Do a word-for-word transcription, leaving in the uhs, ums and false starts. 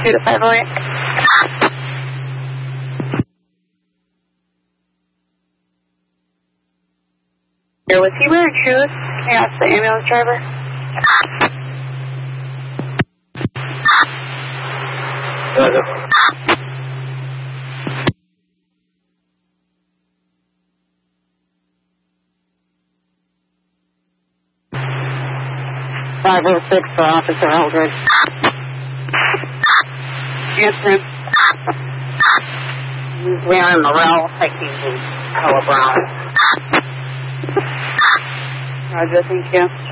two to five oh eight. Was he wearing shoes? Can you ask the ambulance driver? five oh six for Officer Eldridge. Answer him. He's wearing Morel, hiking boots, color brown. Roger, thank you.